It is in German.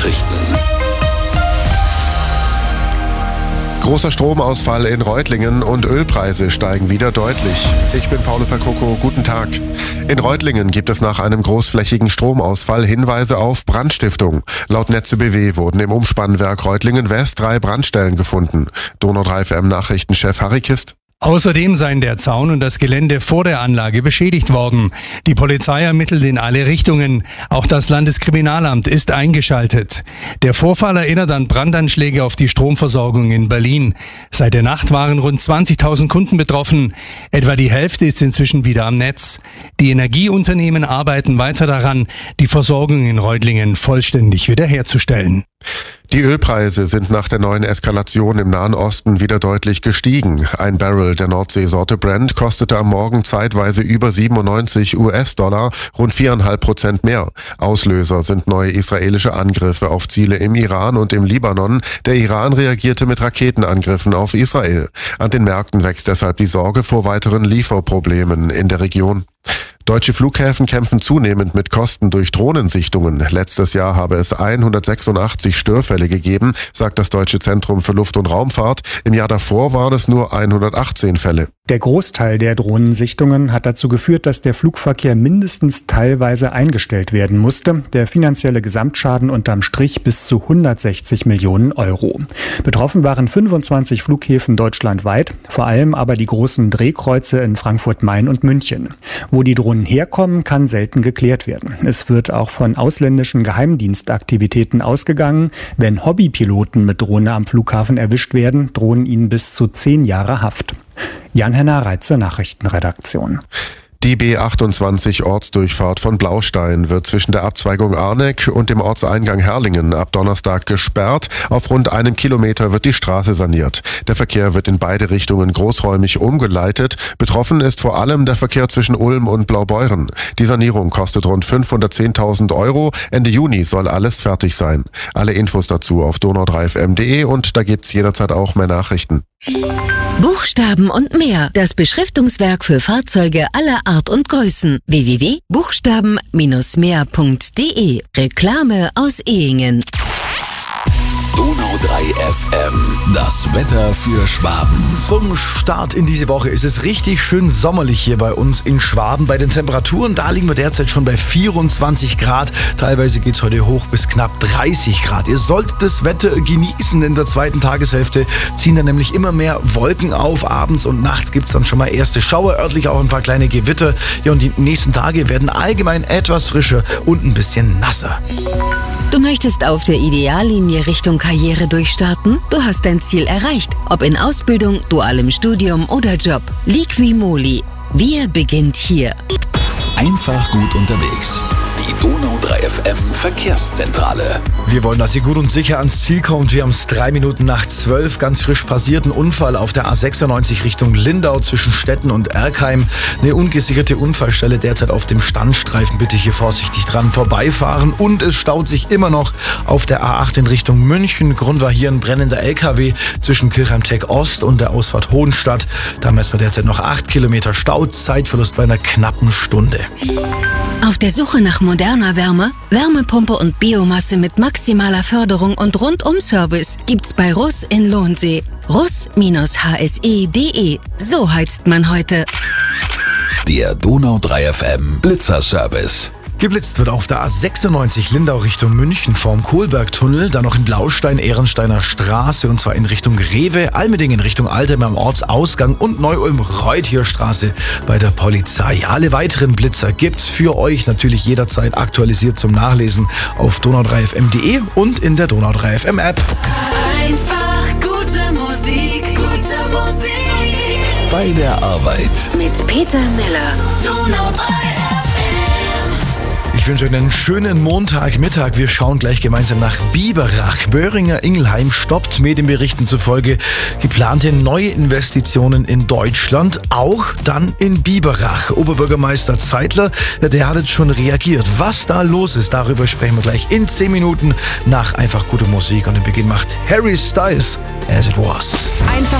Nachrichten. Großer Stromausfall in Reutlingen und Ölpreise steigen wieder deutlich. Ich bin Paolo Percoco, guten Tag. In Reutlingen gibt es nach einem großflächigen Stromausfall Hinweise auf Brandstiftung. Laut Netze BW wurden im Umspannwerk Reutlingen West 3 Brandstellen gefunden. Donau 3 FM Nachrichtenchef Harry Kist. Außerdem seien der Zaun und das Gelände vor der Anlage beschädigt worden. Die Polizei ermittelt in alle Richtungen. Auch das Landeskriminalamt ist eingeschaltet. Der Vorfall erinnert an Brandanschläge auf die Stromversorgung in Berlin. Seit der Nacht waren rund 20.000 Kunden betroffen. Etwa die Hälfte ist inzwischen wieder am Netz. Die Energieunternehmen arbeiten weiter daran, die Versorgung in Reutlingen vollständig wiederherzustellen. Die Ölpreise sind nach der neuen Eskalation im Nahen Osten wieder deutlich gestiegen. Ein Barrel der Nordseesorte Brent kostete am Morgen zeitweise über 97 US-Dollar, rund 4,5% mehr. Auslöser sind neue israelische Angriffe auf Ziele im Iran und im Libanon. Der Iran reagierte mit Raketenangriffen auf Israel. An den Märkten wächst deshalb die Sorge vor weiteren Lieferproblemen in der Region. Deutsche Flughäfen kämpfen zunehmend mit Kosten durch Drohnensichtungen. Letztes Jahr habe es 186 Störfälle gegeben, sagt das Deutsche Zentrum für Luft- und Raumfahrt. Im Jahr davor waren es nur 118 Fälle. Der Großteil der Drohnensichtungen hat dazu geführt, dass der Flugverkehr mindestens teilweise eingestellt werden musste. Der finanzielle Gesamtschaden unterm Strich bis zu 160 Millionen Euro. Betroffen waren 25 Flughäfen deutschlandweit, vor allem aber die großen Drehkreuze in Frankfurt-Main und München. Wo die Drohnen herkommen, kann selten geklärt werden. Es wird auch von ausländischen Geheimdienstaktivitäten ausgegangen. Wenn Hobbypiloten mit Drohne am Flughafen erwischt werden, drohen ihnen bis zu 10 Jahre Haft. Jan-Henner Reitze, Nachrichtenredaktion. Die B28-Ortsdurchfahrt von Blaustein wird zwischen der Abzweigung Arneck und dem Ortseingang Herrlingen ab Donnerstag gesperrt. Auf rund 1 Kilometer wird die Straße saniert. Der Verkehr wird in beide Richtungen großräumig umgeleitet. Betroffen ist vor allem der Verkehr zwischen Ulm und Blaubeuren. Die Sanierung kostet rund 510.000 Euro. Ende Juni soll alles fertig sein. Alle Infos dazu auf donau3fm.de und da gibt's jederzeit auch mehr Nachrichten. Buchstaben und mehr. Das Beschriftungswerk für Fahrzeuge aller Art und Größen. www.buchstaben-mehr.de. Reklame aus Ehingen. Donau 3 FM. Das Wetter für Schwaben. Zum Start in diese Woche ist es richtig schön sommerlich hier bei uns in Schwaben. Bei den Temperaturen, da liegen wir derzeit schon bei 24 Grad. Teilweise geht es heute hoch bis knapp 30 Grad. Ihr solltet das Wetter genießen. In der zweiten Tageshälfte ziehen dann nämlich immer mehr Wolken auf. Abends und nachts gibt es dann schon mal erste Schauer, örtlich auch ein paar kleine Gewitter. Ja, und die nächsten Tage werden allgemein etwas frischer und ein bisschen nasser. Du möchtest auf der Ideallinie Richtung Karriere durchstarten? Du hast dein Ziel erreicht. Ob in Ausbildung, dualem Studium oder Job. Liqui-Moly. Wir beginnt hier. Einfach gut unterwegs. Die Donau 3 FM Verkehrszentrale. Wir wollen, dass ihr gut und sicher ans Ziel kommt. Wir haben es 3 Minuten nach 12. Ganz frisch passiert ein Unfall auf der A96 Richtung Lindau zwischen Stetten und Erkheim. Eine ungesicherte Unfallstelle derzeit auf dem Standstreifen. Bitte hier vorsichtig dran vorbeifahren. Und es staut sich immer noch auf der A8 in Richtung München. Grund war hier ein brennender LKW zwischen Kirchheim-Tech Ost und der Ausfahrt Hohenstadt. Da messen wir derzeit noch 8 Kilometer Stau. Zeitverlust bei einer knappen Stunde. Auf der Suche nach moderner Wärme, Wärmepumpe und Biomasse mit maximaler Förderung und Rundum-Service gibt's bei Russ in Lohnsee. Russ-hse.de. So heizt man heute. Der Donau 3 FM Blitzerservice. Geblitzt wird auf der A96 Lindau Richtung München vorm Kohlbergtunnel, dann noch in Blaustein, Ehrensteiner Straße und zwar in Richtung Rewe, Almeding in Richtung Altem am Ortsausgang und Neu-Ulm-Reuthierstraße bei der Polizei. Alle weiteren Blitzer gibt's für euch natürlich jederzeit aktualisiert zum Nachlesen auf donau3fm.de und in der Donau 3 FM App. Einfach gute Musik, gute Musik. Bei der Arbeit. Mit Peter Miller. Donau 3 FM. Ich wünsche euch einen schönen Montagmittag. Wir schauen gleich gemeinsam nach Biberach. Böhringer Ingelheim stoppt Medienberichten zufolge geplante neue Investitionen in Deutschland, auch dann in Biberach. Oberbürgermeister Zeitler, der hat jetzt schon reagiert. Was da los ist, darüber sprechen wir gleich in 10 Minuten nach einfach gute Musik. Und den Beginn macht Harry Styles, As It Was. Einfach